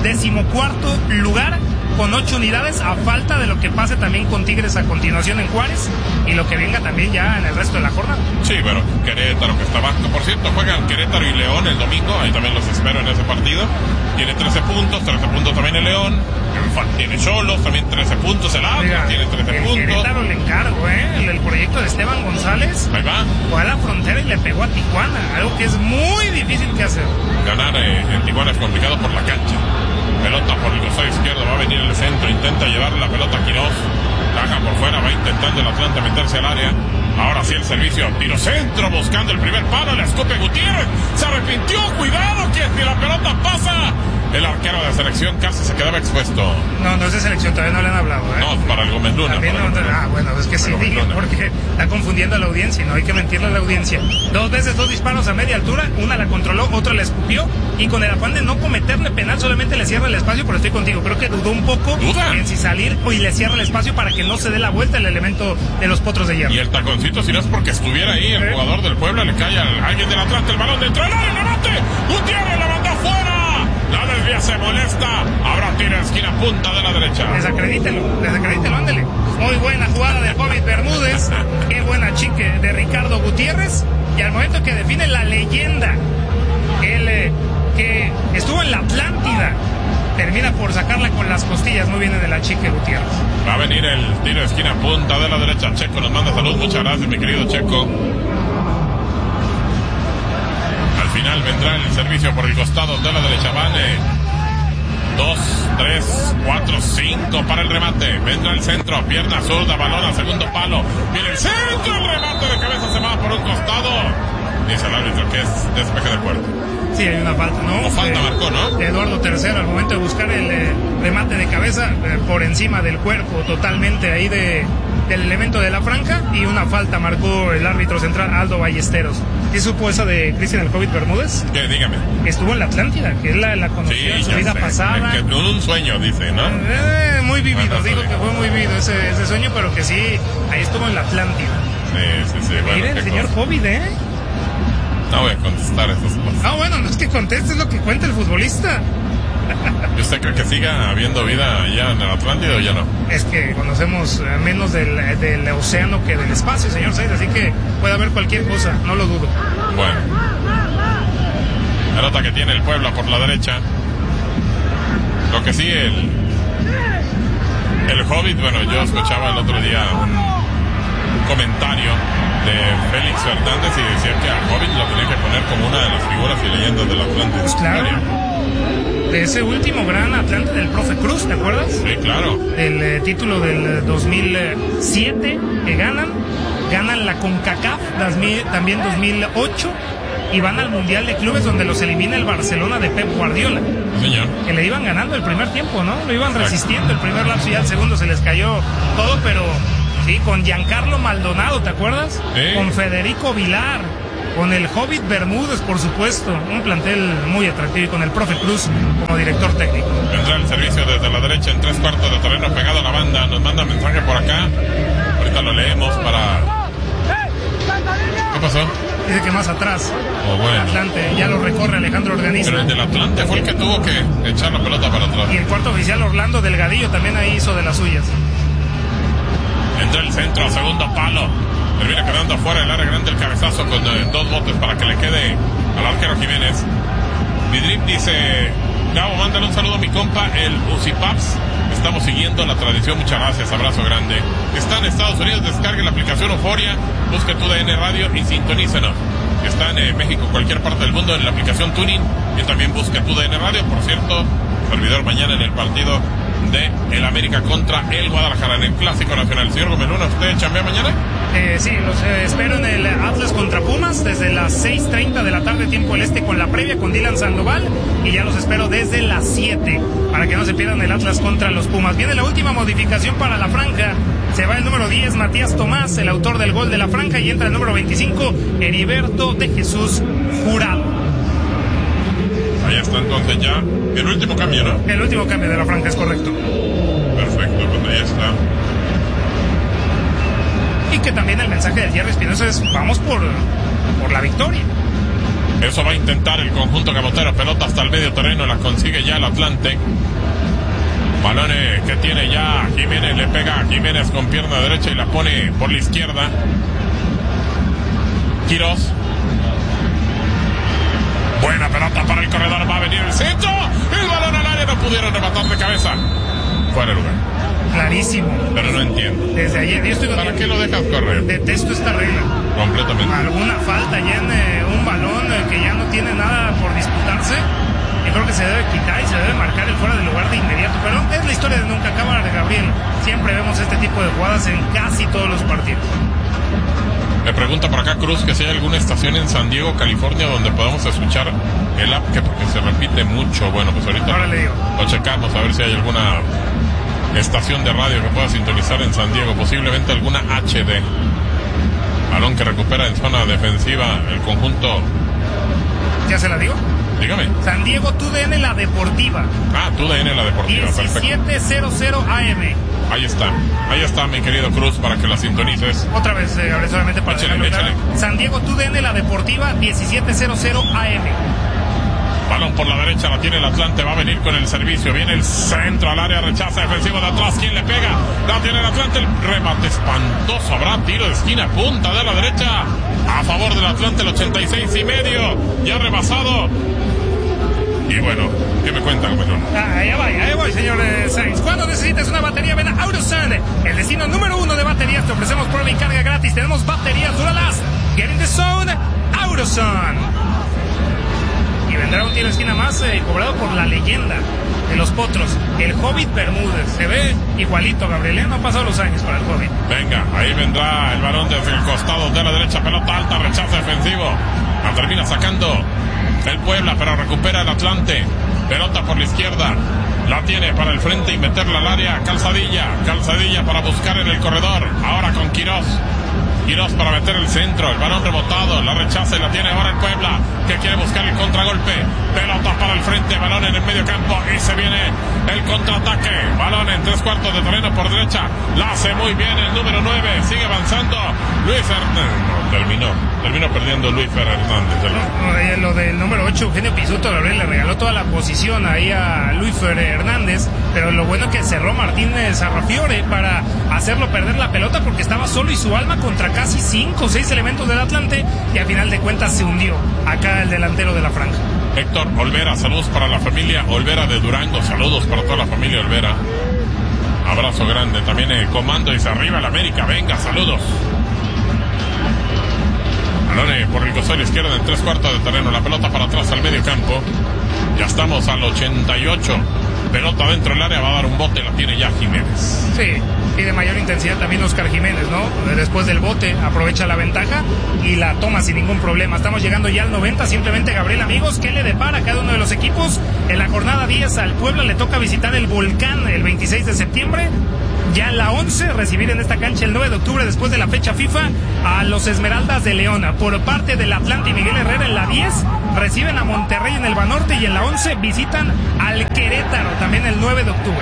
14º lugar con 8 unidades, a falta de lo que pase también con Tigres a continuación en Juárez y lo que venga también ya en el resto de la jornada. Sí, bueno, Querétaro que está bajo. Por cierto, juegan Querétaro y León el domingo, ahí también los espero en ese partido. Tiene 13 puntos también el León. Tiene Xolos, también 13 puntos el Atlas, tiene 13 puntos. Querétaro le encargo, el proyecto de Esteban González. Ahí va. Fue a la frontera y le pegó a Tijuana, algo que es muy difícil que hacer. Ganar en Tijuana es complicado por la cancha. Pelota por el costado izquierdo, va a venir el centro, intenta llevarle la pelota a Quiroz. Caja por fuera, va intentando el Atlante meterse al área. Ahora sí el servicio, tiro centro, buscando el primer palo, le escupe Gutiérrez. Se arrepintió, cuidado, que si la pelota pasa. El arquero de selección casi se quedaba expuesto. No es de selección, todavía no le han hablado, No, para el Gómez Luna. Bueno, es que sí, dije, porque está confundiendo a la audiencia y no hay que mentirle a la audiencia. 2 veces 2 disparos a media altura, una la controló, otra la escupió, y con el afán de no cometerle penal solamente le cierra el espacio, pero estoy contigo, creo que dudó un poco en si salir y le cierra el espacio para que no se dé la vuelta el elemento de los potros de hierro. Y el taconcito, si no es porque estuviera ahí el jugador del Puebla, le cae a alguien del Atlante el balón dentro del área, remate, Gutiérrez la mandó afuera. La desvía, se molesta. Ahora tira esquina punta de la derecha. Desacredítelo, ándele. Muy buena jugada de Hobbit Bermúdez. Qué buena chique de Ricardo Gutiérrez. Y al momento que define la leyenda, el que estuvo en la Atlántida, termina por sacarla con las costillas. Muy bien de la chique Gutiérrez. Va a venir el tiro de esquina punta de la derecha. Checo nos manda salud. Muchas gracias, mi querido Checo. Al final vendrá el servicio por el costado de la derecha. Van 2, 3, 4, 5 para el remate. Vendrá el centro, pierna zurda, balón al segundo palo. Viene el centro, el remate de cabeza se va por un costado. Dice el árbitro que es despeje de puerta. Sí, hay una falta, ¿no? O falta marcó, ¿no? De Eduardo III al momento de buscar el remate de cabeza por encima del cuerpo, totalmente ahí del elemento de la franja, y una falta marcó el árbitro central Aldo Ballesteros. ¿Y supo esa de Cristian el Hobbit Bermúdez? ¿Qué? Dígame. Que estuvo en la Atlántida, que él la conocía en su vida pasada. Que un sueño, dice, ¿no? Muy vivido, digo que fue muy vivido ese sueño, pero que sí, ahí estuvo en la Atlántida. Sí. Bueno, miren, el señor Hobbit, No voy a contestar esas cosas. Bueno, no es que conteste, es lo que cuenta el futbolista. ¿Y usted cree que siga habiendo vida allá en el Atlántico o ya no? Es que conocemos menos del océano que del espacio, señor Said, así que puede haber cualquier cosa, no lo dudo. Bueno. Pelota que tiene el Puebla por la derecha. Lo que sí, el Hobbit, bueno, yo escuchaba el otro día un comentario de Félix Fernández y decía que a Hobbit lo tenía que poner como una de las figuras y leyendas del Atlántico. Pues claro. De ese último gran Atlante del profe Cruz, ¿te acuerdas? Sí, claro. El título del 2007 que ganan la CONCACAF también 2008 y van al Mundial de Clubes donde los elimina el Barcelona de Pep Guardiola. Señor. Que le iban ganando el primer tiempo, ¿no? Lo iban resistiendo el primer lapso y al segundo se les cayó todo, pero sí, con Giancarlo Maldonado, ¿te acuerdas? Sí. Con Federico Vilar, con el Hobbit Bermúdez, por supuesto, un plantel muy atractivo, y con el profe Cruz como director técnico. Vendrá el servicio desde la derecha en 3/4 de terreno pegado a la banda. Nos manda mensaje por acá. Ahorita lo leemos para... ¿Qué pasó? Dice que más atrás. Bueno. Atlante, ya lo recorre Alejandro Organista. Pero el del Atlante fue el que tuvo que echar la pelota para atrás. Y el cuarto oficial Orlando Delgadillo también ahí hizo de las suyas. Entra el centro, segundo palo. Termina quedando afuera el área grande el cabezazo con 2 botes para que le quede al arquero Jiménez. Vidrip dice: Gabo, mándale un saludo a mi compa, el Usipaps. Estamos siguiendo la tradición, muchas gracias, abrazo grande. Está en Estados Unidos, descargue la aplicación Euforia, busque TUDN Radio y sintonícenos. Está en México, cualquier parte del mundo, en la aplicación Tuning, y también busque TUDN Radio. Por cierto, servidor mañana en el partido de el América contra el Guadalajara en el Clásico Nacional. Señor Gomeluna, ¿usted chambea mañana? Sí, los espero en el Atlas contra Pumas desde las 6:30 de la tarde, tiempo del este, con la previa con Dylan Sandoval, y ya los espero desde las 7 para que no se pierdan el Atlas contra los Pumas. Viene la última modificación para la franja. Se va el número 10, Matías Tomás, el autor del gol de la franja, y entra el número 25, Heriberto de Jesús Jurado. Ahí está entonces ya el último cambio, ¿no? El último cambio de la franja, es correcto. Perfecto, pues ahí está. Y que también el mensaje de Jerry Espinosa es: vamos por la victoria. Eso va a intentar el conjunto camotero. Pelota hasta el medio terreno, la consigue ya el Atlante. Balones que tiene ya Jiménez, le pega a Jiménez con pierna derecha y la pone por la izquierda. Quirós. Buena pelota para el corredor, va a venir el centro. El balón al área, no pudieron rematar de cabeza. Fuera de lugar. Clarísimo. Pero no entiendo. Desde ayer yo estoy ¿Para qué lo dejas correr? Detesto esta regla. Completamente. Alguna falta ya en un balón que ya no tiene nada por disputarse. Yo creo que se debe quitar y se debe marcar el fuera de lugar de inmediato. Pero es la historia de nunca acabar, de Gabriel. Siempre vemos este tipo de jugadas en casi todos los partidos. Me pregunta por acá Cruz que si hay alguna estación en San Diego, California, donde podamos escuchar el app, que porque se repite mucho. Bueno, pues ahorita lo checamos a ver si hay alguna estación de radio que pueda sintonizar en San Diego, posiblemente alguna HD. Balón que recupera en zona defensiva el conjunto. ¿Ya se la digo? Dígame. San Diego TUDN La Deportiva. Ah, TUDN La Deportiva, 1700 AM. Ahí está mi querido Cruz, para que la sintonices. Otra vez, Gabriel, solamente para échale. San Diego TUDN La Deportiva, 1700 AM. Balón por la derecha, la tiene el Atlante, va a venir con el servicio, viene el centro al área, rechaza defensivo de atrás, ¿quién le pega? La tiene el Atlante, el remate espantoso, habrá tiro de esquina, punta de la derecha, a favor del Atlante, el 86.5, ya rebasado. Y bueno, ¿qué me cuentan, Melón? Ahí voy, señor Sainz. Cuando necesites una batería, ven a AutoZone, el destino número 1 de baterías. Te ofrecemos prueba y carga gratis. Tenemos baterías Duralast. Get in the zone, AutoZone. Y vendrá un tiro de esquina más cobrado por la leyenda de los potros, el Hobbit Bermúdez. Se ve igualito, Gabriel, no han pasado los años para el Hobbit. Venga, ahí vendrá el balón desde el costado de la derecha, pelota alta, rechazo defensivo. La termina sacando el Puebla, pero recupera el Atlante. Pelota por la izquierda, la tiene para el frente y meterla al área. Calzadilla para buscar en el corredor. Ahora con Quirós para meter el centro, el balón rebotado, la rechaza y la tiene ahora el Puebla, que quiere buscar el contragolpe. Pelota para el frente, balón en el medio campo y se viene el contraataque. Balón en 3/4 de terreno por derecha, la hace muy bien el número 9, sigue avanzando Luis Hernández. Terminó perdiendo Luis Hernández. Lo del número 8, Eugenio Pisuto, Gabriel, le regaló toda la posición ahí a Luis Hernández, pero lo bueno que cerró Martínez Arrafiore para hacerlo perder la pelota, porque estaba solo y su alma contra casi 5 o 6 elementos del Atlante, y al final de cuentas se hundió acá el delantero de la franja. Héctor Olvera, saludos para la familia Olvera de Durango, saludos para toda la familia Olvera, abrazo grande. También el comando dice arriba el América, venga, saludos. Balón por el costado izquierdo en 3/4 de terreno, la pelota para atrás al medio campo, ya estamos al 88, pelota dentro del área, va a dar un bote, la tiene ya Jiménez. Sí, y de mayor intensidad también Oscar Jiménez, ¿no? Después del bote aprovecha la ventaja y la toma sin ningún problema. Estamos llegando ya al 90, simplemente, Gabriel, amigos, ¿qué le depara a cada uno de los equipos? En la jornada 10 al Puebla le toca visitar el Volcán el 26 de septiembre. ya en la 11, recibir en esta cancha el 9 de octubre, después de la fecha FIFA, a los Esmeraldas de Leona. Por parte del Atlante y Miguel Herrera, en la 10, reciben a Monterrey en el Banorte, y en la 11 visitan al Querétaro, también el 9 de octubre.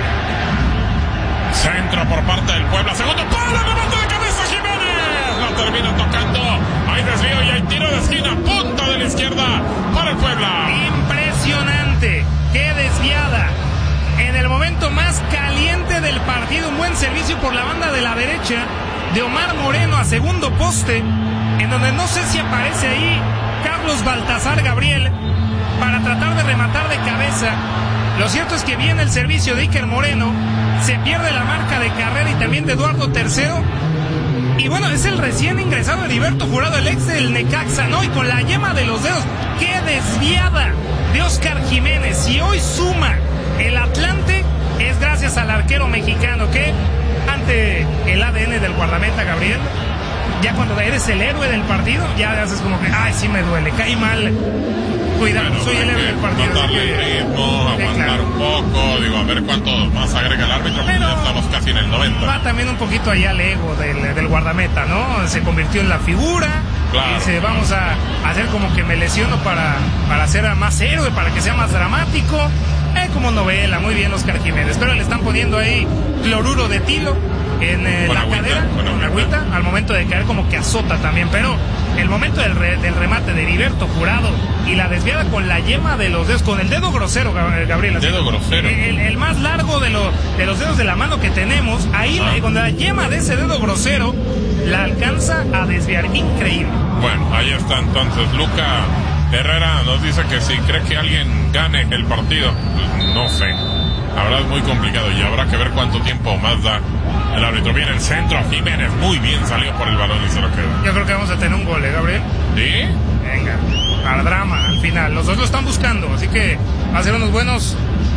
Centro por parte del Puebla, segundo palo, remate de cabeza Jiménez, lo termina tocando, hay desvío y hay tiro de esquina, punta de la izquierda para el Puebla. Impresionante, qué desviada. En el momento más caliente del partido, un buen servicio por la banda de la derecha de Omar Moreno a segundo poste, en donde no sé si aparece ahí Carlos Baltasar Gabriel para tratar de rematar de cabeza. Lo cierto es que viene el servicio de Iker Moreno, se pierde la marca de carrera y también de Eduardo Tercero. Y bueno, es el recién ingresado Heriberto Jurado, el ex del Necaxa, ¿no? Y con la yema de los dedos, ¡qué desviada de Óscar Jiménez! Y hoy suma el Atlante, es gracias al arquero mexicano que, ante el ADN del guardameta Gabriel, ya cuando eres el héroe del partido, ya haces como que, ay, sí me duele, caí mal. Cuidado, bueno, soy el héroe del partido. Darle el ritmo, aguantar un poco, digo, a ver cuánto más agrega el árbitro, pero ya estamos casi en el 90. Va también un poquito allá al ego del guardameta, ¿no? Se convirtió en la figura. Claro. Y dice, vamos a hacer como que me lesiono para ser más héroe, para que sea más dramático. Como novela, muy bien Óscar Jiménez. Pero le están poniendo ahí cloruro de etilo en la cadera, con agüita, al momento de caer como que azota también. Pero el momento del remate de Heriberto Jurado y la desviada con la yema de los dedos, con el dedo grosero, Gabriel. El dedo grosero. El más largo de los dedos de la mano que tenemos, ahí con la yema de ese dedo grosero, la alcanza a desviar. Increíble. Bueno, ahí está entonces Luca Herrera nos dice que si cree que alguien gane el partido, pues no sé. La verdad es muy complicado y habrá que ver cuánto tiempo más da el árbitro. Viene el centro, Jiménez muy bien salió por el balón y se lo queda. Yo creo que vamos a tener un gol, Gabriel. ¿Sí? Venga, al drama, al final. Los dos lo están buscando, así que va a ser unos buenos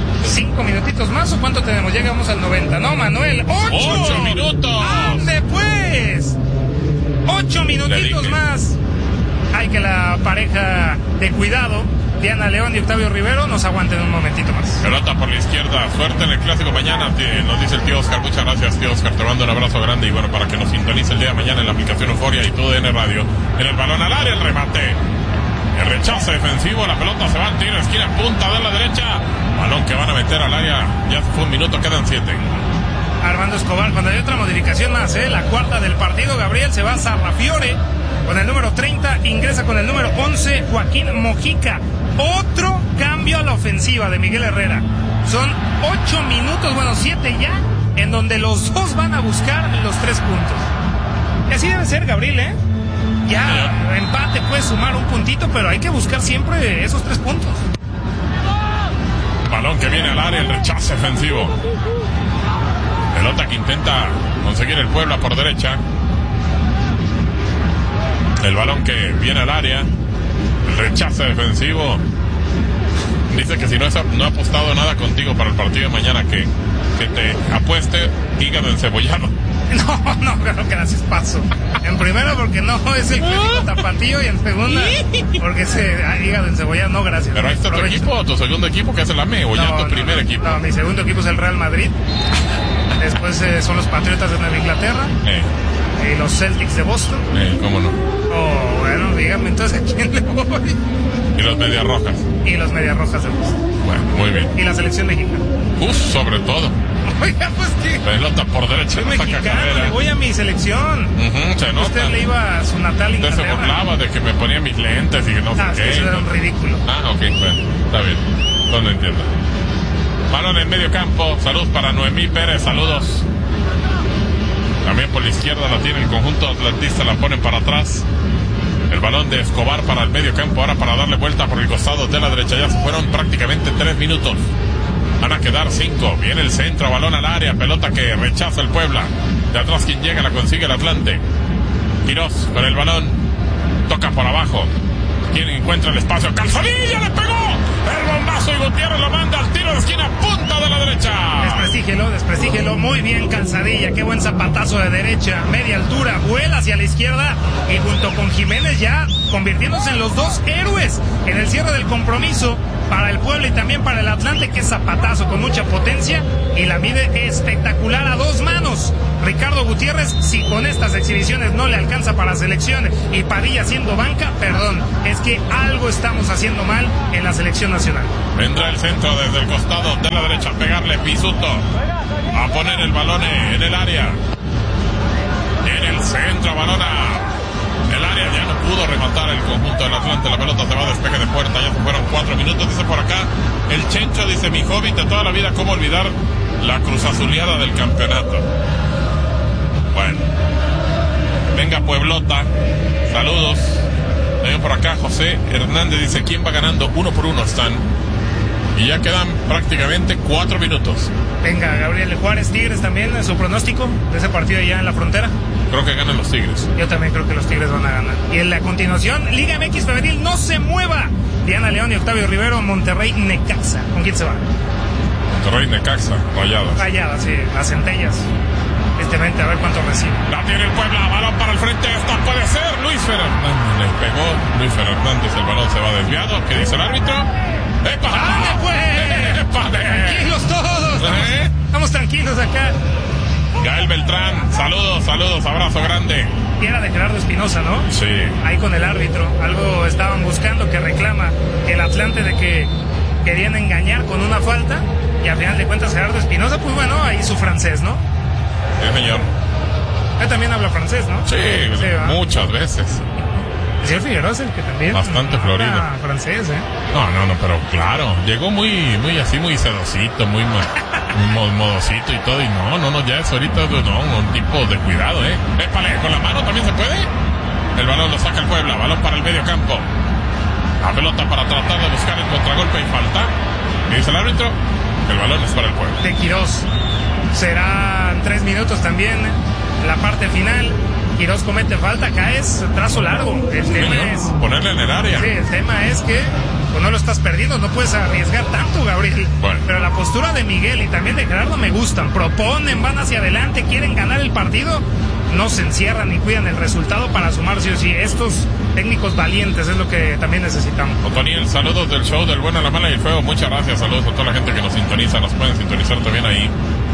5 minutitos más. ¿O cuánto tenemos? Llegamos al 90. No, Manuel, 8 minutos. ¡Ande pues! 8 minutitos más. Hay que la pareja de cuidado, Diana León y Octavio Rivero, nos aguanten un momentito más. Pelota por la izquierda, suerte en el clásico mañana, nos dice el tío Oscar. Muchas gracias, tío Oscar, te mando un abrazo grande. Y bueno, para que nos sintonice el día de mañana en la aplicación Euforia y TUDN Radio. En el balón al área, el remate, el rechazo defensivo, la pelota se va al tiro, esquina, punta de la derecha, balón que van a meter al área. Ya fue un minuto, quedan 7. Armando Escobar, cuando hay otra modificación más, la cuarta del partido, Gabriel, se va a Sarrafiore con el número 30, ingresa con el número 11 Joaquín Mojica. Otro cambio a la ofensiva de Miguel Herrera. Son 8 minutos, bueno, 7 ya, en donde los dos van a buscar los 3 puntos. Y así debe ser, Gabriel, Ya empate puede sumar un puntito, pero hay que buscar siempre esos 3 puntos. Balón que viene al área, el rechazo defensivo. Pelota que intenta conseguir el Puebla por derecha. El balón que viene al área, el rechazo defensivo. Dice que si no ha apostado nada contigo para el partido de mañana, que te apueste hígado encebollado. No, gracias, paso. En primera porque no es el clásico tapatío, y en segunda porque hígado encebollado, no, gracias. Pero ahí está tu equipo, tu segundo equipo, que es el AME, o ya tu primer equipo. No, mi segundo equipo es el Real Madrid. Después son los Patriotas de Nueva Inglaterra. Y los Celtics de Boston. ¿Cómo no? Bueno, dígame entonces a quién le voy. Y los Medias Rojas. Y los Medias Rojas de Boston. Bueno, muy bien. Y la selección mexicana. Sobre todo. Oiga, pues que... Pelota por derecha, soy mexicano, le voy a mi selección. Se nota. Usted le iba a su natal Inglaterra. Usted se burlaba de que me ponía mis lentes y que no sé qué. Eso era un ridículo. Ok, bueno, está bien. No lo entiendo. Balón en medio campo, salud para Noemí Pérez, saludos. También por la izquierda la tiene el conjunto atlantista, la ponen para atrás. El balón de Escobar para el medio campo, ahora para darle vuelta por el costado de la derecha. Ya se fueron prácticamente 3 minutos. Van a quedar 5. Viene el centro, balón al área, pelota que rechaza el Puebla. De atrás quien llega la consigue el Atlante. Quirós con el balón, toca por abajo. Quien encuentra el espacio, Calzadilla le pegó el bombazo y Gutiérrez lo manda al tiro de esquina, punta de la derecha. Desprestígelo, muy bien Calzadilla, qué buen zapatazo de derecha, media altura, vuela hacia la izquierda y junto con Jiménez ya convirtiéndose en los dos héroes en el cierre del compromiso para el Puebla y también para el Atlante. Qué zapatazo con mucha potencia y la mide espectacular a 2 manos. Ricardo Gutiérrez, si con estas exhibiciones no le alcanza para selección y Padilla siendo banca, perdón, es que algo estamos haciendo mal en la selección nacional. Vendrá el centro desde el costado de la derecha, pegarle Pisuto, a poner el balón en el área. En el centro, balón el área, ya no pudo rematar el conjunto del Atlante, la pelota se va a despeje de puerta, ya se fueron 4 minutos, dice por acá, el Chencho dice, mi hobby de toda la vida, cómo olvidar la cruzazuleada del campeonato. Bueno, venga Pueblota, saludos. También por acá José Hernández dice, ¿quién va ganando? 1-1 están. Y ya quedan prácticamente 4 minutos. Venga, Gabriel Juárez, Tigres también, su pronóstico de ese partido allá en la frontera. Creo que ganan los Tigres. Yo también creo que los Tigres van a ganar. Y en la continuación, Liga MX Femenil, no se mueva. Diana León y Octavio Rivero, Monterrey Necaxa. ¿Con quién se va? Monterrey Necaxa, Rayadas. Rayadas, sí, las centellas. Tristemente, a ver cuánto recibe. La tiene el Puebla, balón para el frente, esta puede ser Luis Fernández. Le pegó Luis Fernández, el balón se va desviado. ¿Qué dice el árbitro? ¡Epa! ¡Ande pues! ¡Épale! Tranquilos todos. Estamos tranquilos acá. Gael Beltrán, saludos, abrazo grande. Y era de Gerardo Espinosa, ¿no? Sí. Ahí con el árbitro. Algo estaban buscando que reclama el Atlante de que querían engañar con una falta. Y al final de cuentas Gerardo Espinosa, pues bueno, ahí su francés, ¿no? Sí, señor. Él también habla francés, ¿no? Sí, muchas veces. El señor Figueroa es el que también bastante florido. Francés, ¿eh? No, pero claro, llegó muy así, muy sedosito, muy modosito y todo, y no, ya es ahorita, un tipo de cuidado, épale, con la mano también se puede. El balón lo saca el Puebla, balón para el medio campo. La pelota para tratar de buscar el contragolpe y falta. Y dice el árbitro, el balón es para el Puebla. De Quirós. Serán 3 minutos también, la parte final. Quirós comete falta, caes trazo largo. El tema es ponerle en el área. Sí, el tema es que pues, no lo estás perdiendo, no puedes arriesgar tanto, Gabriel. Bueno. Pero la postura de Miguel y también de Gerardo me gustan. Proponen, van hacia adelante, quieren ganar el partido. No se encierran ni cuidan el resultado para sumar sí o sí. Estos técnicos valientes es lo que también necesitamos. Otoniel, saludos del show del bueno, la mala y el feo. Muchas gracias, saludos a toda la gente que nos sintoniza. Nos pueden sintonizar también ahí.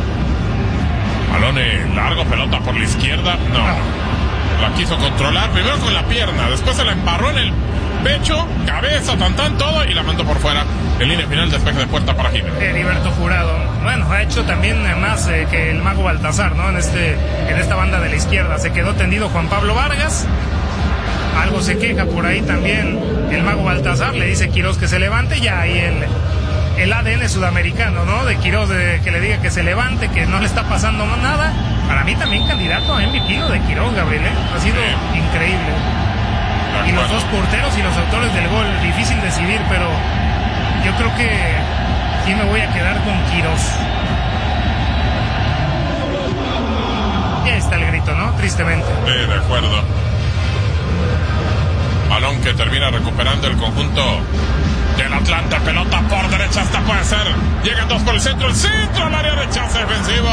Balón largo, pelota por la izquierda. No. La quiso controlar, primero con la pierna, después se la embarró en el pecho, cabeza, todo, y la mandó por fuera. En línea final, despeje de puerta para Jiménez. Heriberto Jurado, bueno, ha hecho también más que el Mago Baltazar, ¿no? En esta banda de la izquierda. Se quedó tendido Juan Pablo Vargas. Algo se queja por ahí también el Mago Baltazar, le dice Quirós que se levante, ya ahí el ADN sudamericano, ¿no? De Quirós, que le diga que se levante, que no le está pasando nada. Para mí también candidato a MVP lo de Quirós, Gabriel, ha sido increíble. Y los dos porteros y los autores del gol, difícil decidir, pero yo creo que sí me voy a quedar con Quirós. Ya está el grito, ¿no? Tristemente. Sí, de acuerdo. Balón que termina recuperando el conjunto del Atlante, pelota por derecha, esta puede ser. Llegan 2 por el centro al área, rechaza defensivo.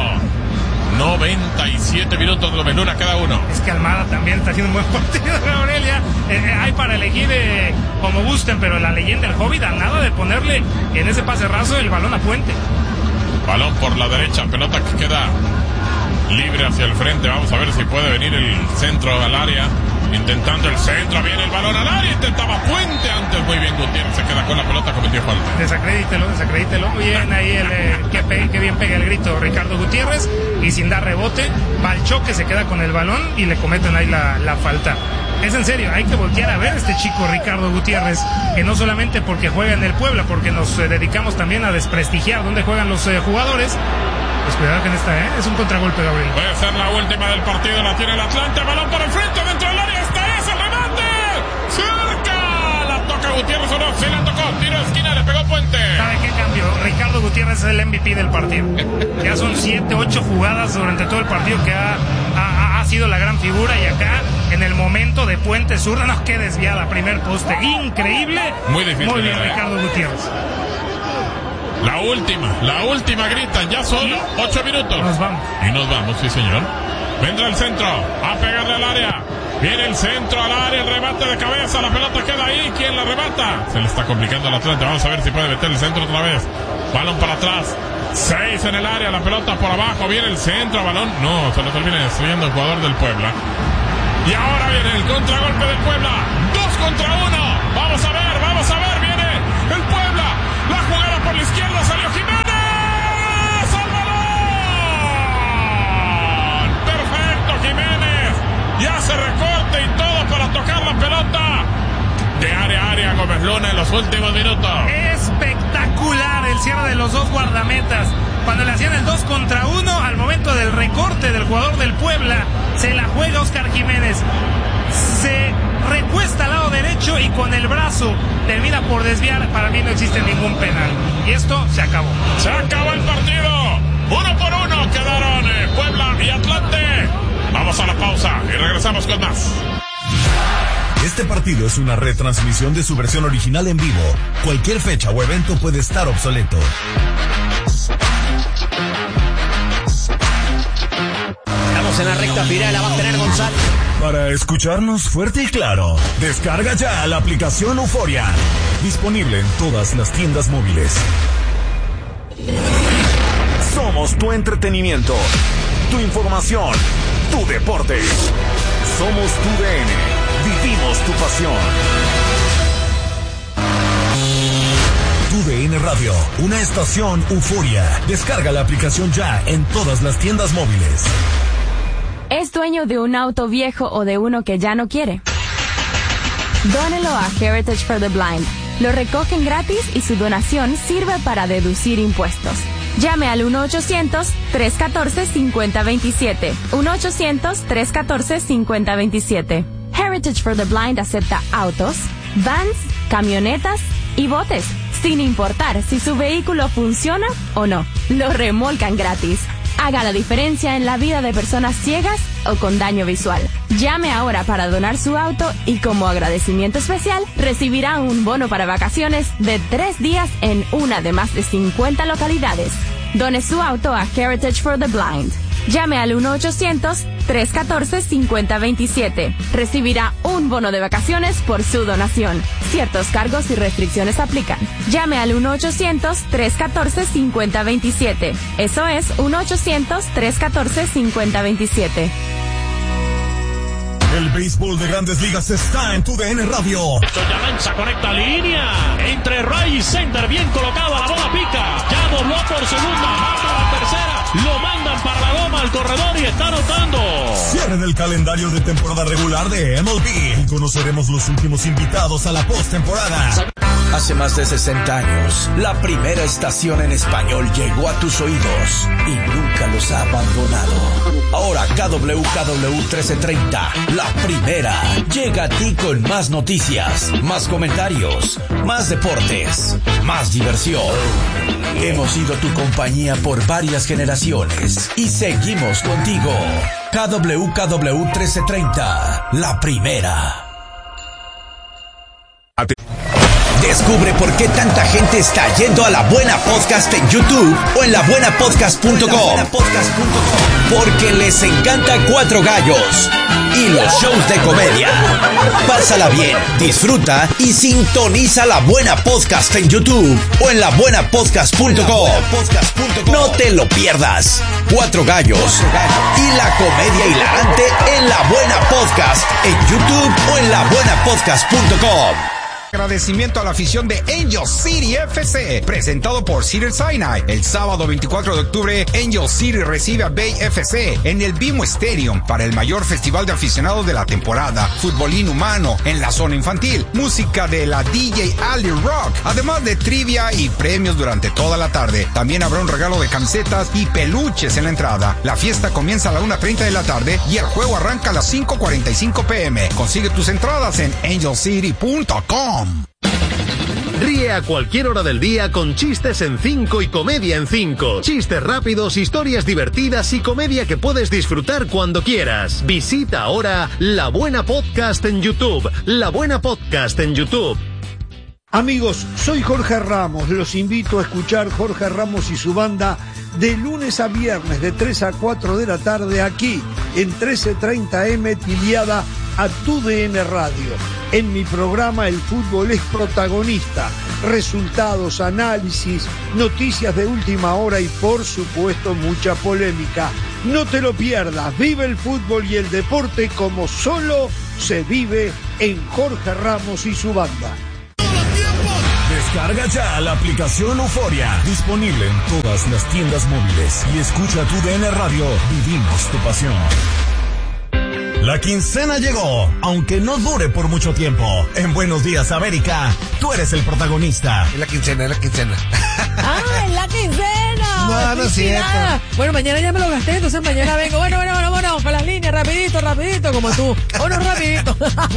97 minutos, Lomeluna cada uno. Es que Almada también está haciendo un buen partido, Gabriel. Hay para elegir como gusten, pero la leyenda del Hobbit, a nada de ponerle en ese pase raso el balón a Puente. Balón por la derecha, pelota que queda libre hacia el frente. Vamos a ver si puede venir el centro al área. Intentando el centro, viene el balón al área, intentaba Puente antes, muy bien Gutiérrez, se queda con la pelota, cometió falta. Desacredítelo, bien ahí que bien pega el grito Ricardo Gutiérrez, y sin dar rebote, va al choque, se queda con el balón y le cometen ahí la falta. Es en serio, hay que voltear a ver a este chico Ricardo Gutiérrez, que no solamente porque juega en el Puebla, porque nos dedicamos también a desprestigiar dónde juegan los jugadores. Pues cuidado que en esta, es un contragolpe, Gabriel. Puede ser la última del partido, la tiene el Atlante, balón para el frente, dentro del área, esta es el remate. ¡Cerca! La toca Gutiérrez o no, sí la tocó, tiro de esquina, le pegó Puente. ¿Sabe qué cambio? Ricardo Gutiérrez es el MVP del partido. Ya son 7, 8 jugadas durante todo el partido que ha sido la gran figura, y acá, en el momento de Puente zurda, no, qué desviada, primer poste, increíble. Muy difícil. Muy bien, Ricardo Gutiérrez. La última gritan, ya son 8 minutos. Nos vamos. Y nos vamos, sí señor. Vendrá el centro, a pegarle al área. Viene el centro al área, el remate de cabeza, la pelota queda ahí. ¿Quién la remata? Se le está complicando al Atlante, vamos a ver si puede meter el centro otra vez. Balón para atrás, 6 en el área, la pelota por abajo, viene el centro, balón. No, se lo termina destruyendo el jugador del Puebla. Y ahora viene el contragolpe del Puebla. 2 contra 1. Vamos a ver, viene el Puebla. La jugada por la izquierda, salió Jiménez. ¡Al balón! Perfecto, Jiménez. Y hace recorte y todo para tocar la pelota. De área a área, Gómez Luna en los últimos minutos. Espectacular el cierre de los dos guardametas. Cuando le hacían el 2 contra 1, al momento del recorte del jugador del Puebla, se la juega Óscar Jiménez. Se recuesta al lado derecho y con el brazo termina por desviar. Para mí no existe ningún penal. Y esto se acabó. Se acabó el partido. 1 por 1 quedaron Puebla y Atlante. Vamos a la pausa y regresamos con más. Este partido es una retransmisión de su versión original en vivo. Cualquier fecha o evento puede estar obsoleto. Estamos en la recta final, la va a tener González. Para escucharnos fuerte y claro, descarga ya la aplicación Euforia. Disponible en todas las tiendas móviles. Somos tu entretenimiento, tu información, tu deporte. Somos tu DN. Vivimos tu pasión. Tu DN Radio, una estación Euforia. Descarga la aplicación ya en todas las tiendas móviles. ¿Es dueño de un auto viejo o de uno que ya no quiere? Dónelo a Heritage for the Blind. Lo recogen gratis y su donación sirve para deducir impuestos. Llame al 1-800-314-5027. 1-800-314-5027. Heritage for the Blind acepta autos, vans, camionetas y botes, sin importar si su vehículo funciona o no. Lo remolcan gratis. Haga la diferencia en la vida de personas ciegas o con daño visual. Llame ahora para donar su auto y como agradecimiento especial recibirá un bono para vacaciones de 3 días en una de más de 50 localidades. Done su auto a Heritage for the Blind. Llame al 1-800-314-5027. Recibirá un bono de vacaciones por su donación. Ciertos cargos y restricciones aplican. Llame al 1-800-314-5027. Eso es 1-800-314-5027. El béisbol de Grandes Ligas está en tu DN Radio. Ya lanza, conecta línea. Entre Ray y Center, bien colocado, la bola pica. Ya dobló por segunda, mata la tercera. Lo mandan para la goma al corredor y está anotando. Cierre del calendario de temporada regular de MLB. Y conoceremos los últimos invitados a la postemporada. Hace más de 60 años, la primera estación en español llegó a tus oídos y nunca los ha abandonado. Ahora KWKW 1330, la primera, llega a ti con más noticias, más comentarios, más deportes, más diversión. Hemos sido tu compañía por varias generaciones y seguimos contigo. KWKW 1330, la primera. Descubre por qué tanta gente está yendo a La Buena Podcast en YouTube o en labuenapodcast.com. Porque les encanta Cuatro Gallos y los shows de comedia. Pásala bien, disfruta y sintoniza La Buena Podcast en YouTube o en labuenapodcast.com. No te lo pierdas. Cuatro Gallos y la comedia hilarante en La Buena Podcast en YouTube o en labuenapodcast.com. Agradecimiento a la afición de Angel City FC, presentado por Cedar Sinai. El sábado 24 de octubre, Angel City recibe a Bay FC en el BMO Stadium para el mayor festival de aficionados de la temporada. Fútbol inhumano en la zona infantil, música de la DJ Ali Rock, además de trivia y premios durante toda la tarde. También habrá un regalo de camisetas y peluches en la entrada. La fiesta comienza a la 1:30 de la tarde y el juego arranca a las 5:45 p.m. Consigue tus entradas en angelcity.com. Ríe a cualquier hora del día con chistes en 5 y comedia en 5. Chistes rápidos, historias divertidas y comedia que puedes disfrutar cuando quieras. Visita ahora La Buena Podcast en YouTube. La Buena Podcast en YouTube. Amigos, soy Jorge Ramos. Los invito a escuchar Jorge Ramos y su banda de lunes a viernes de 3 a 4 de la tarde aquí en 1330M Tiliada a TUDN Radio. En mi programa el fútbol es protagonista. Resultados, análisis, noticias de última hora y por supuesto mucha polémica. No te lo pierdas, vive el fútbol y el deporte como solo se vive en Jorge Ramos y su banda. Descarga ya la aplicación Euforia, disponible en todas las tiendas móviles y escucha TUDN Radio, vivimos tu pasión. La quincena llegó, aunque no dure por mucho tiempo. En Buenos Días América, tú eres el protagonista. Es la quincena, es la quincena. ¡Ah, es la quincena! No, no es cierto. Bueno, mañana ya me lo gasté, entonces mañana vengo. Bueno, vámonos con las líneas, rapidito, como tú. Vámonos rapidito.